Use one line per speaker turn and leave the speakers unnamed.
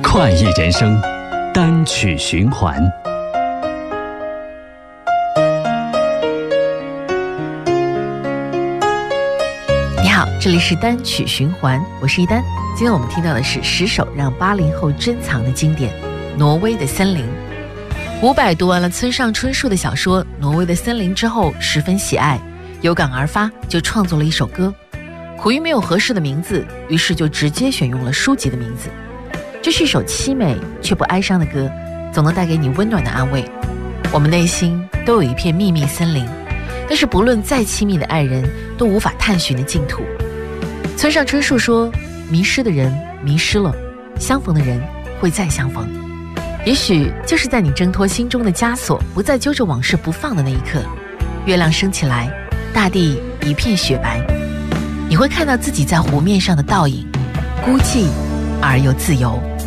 快意人生，单曲循环。
你好，这里是单曲循环，我是一丹。今天我们听到的是10首让80后珍藏的经典《挪威的森林》。伍佰读完了村上春树的小说《挪威的森林》之后，十分喜爱，有感而发，就创作了一首歌。苦于没有合适的名字，于是就直接选用了书籍的名字。这是一首凄美却不哀伤的歌，总能带给你温暖的安慰。我们内心都有一片秘密森林，但是不论再亲密的爱人，都无法探寻的净土。村上春树说，迷失的人迷失了，相逢的人会再相逢。也许就是在你挣脱心中的枷锁，不再揪着往事不放的那一刻，月亮升起来，大地一片雪白，你会看到自己在湖面上的倒影，孤寂而又自由。